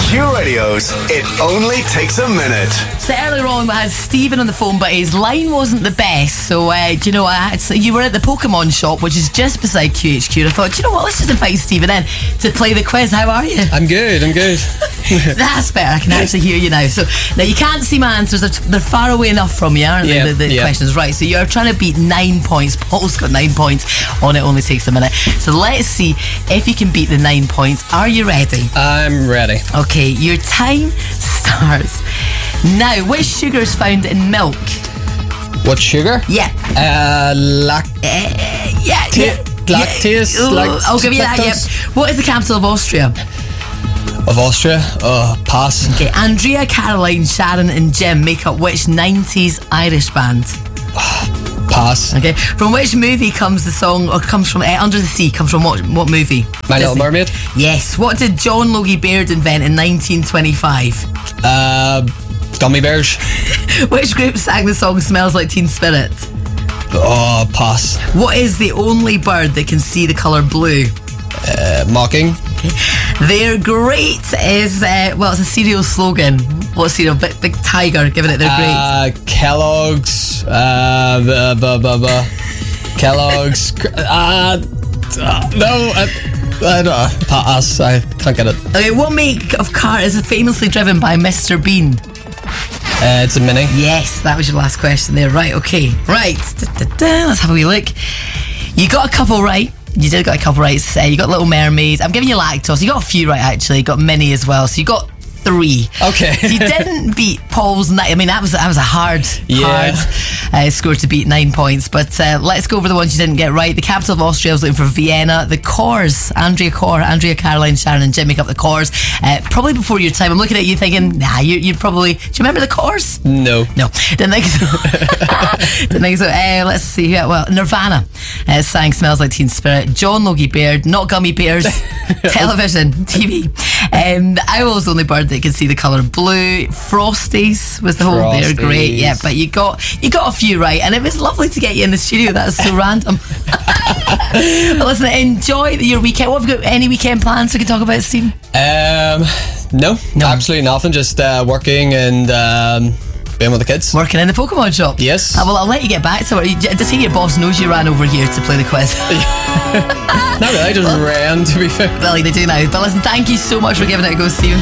Q Radio's It Only Takes a Minute. So earlier on we had Stephen on the phone, but his line wasn't the best. So do you know what? You were at the Pokemon shop, which is just beside QHQ. And I thought, do you know what? Let's just invite Stephen in to play the quiz. How are you? I'm good. That's better. I can actually hear you now. So now you can't see my answers. They're far away enough from you, aren't they? The questions, right? So you're trying to beat 9 points. Paul's got 9 points on It Only Takes a Minute. So let's see if you can beat the 9 points. Are you ready? I'm ready. Okay, your time starts now. Which sugar is found in milk? What sugar? Yeah. Lactase. I'll give you that. Yep. What is the capital of Austria? Of Austria? Pass. Okay. Andrea, Caroline, Sharon, and Jim make up which 90s Irish band? Pass. Okay. From which movie comes the song, or comes from Under the Sea? Comes from what movie? My Little Mermaid. Yes. What did John Logie Baird invent in 1925? Gummy bears. Which group sang the song Smells Like Teen Spirit? Pass. What is the only bird that can see the colour blue? Mocking. Okay. They're great is it's a cereal slogan. What cereal? Big Tiger giving it. They're great. Kellogg's. Kellogg's. No. I don't. Pass. I can't get it. Okay. What make of car is famously driven by Mr. Bean? It's a Mini. Yes, that was your last question there. Right. Okay. Right. Let's have a wee look. You got a couple right. You did got a couple right. You got Little Mermaid. I'm giving you Lactose. You got a few right actually. You got Mini as well. So you got 3. Okay. So you didn't beat Paul's 9. I mean, that was a hard score to beat. 9 points. But let's go over the ones you didn't get right. The capital of Austria, I was looking for Vienna. The Corrs, Andrea, Caroline, Sharon, and Jim make up the Corrs. Probably before your time. I'm looking at you thinking, nah, you probably. Do you remember the Corrs? No. Didn't think so. Didn't think so. Let's see. Well, Nirvana sang Smells Like Teen Spirit. John Logie Baird, not gummy bears. Television, TV. The Owl's the only bird that can see the colour blue. Frosties was the whole. They're great. Yeah, but you got a few right, and it was lovely to get you in the studio. That was so random. But listen, enjoy your weekend. What have you got? Any weekend plans we can talk about, Stephen? No, absolutely nothing. Just working and being with the kids. Working in the Pokemon shop. Yes. Well, I'll let you get back to it. Does your boss knows you ran over here to play the quiz? Not really. I just ran, to be fair. Well, they do now. But listen, thank you so much for giving it a go, Stephen.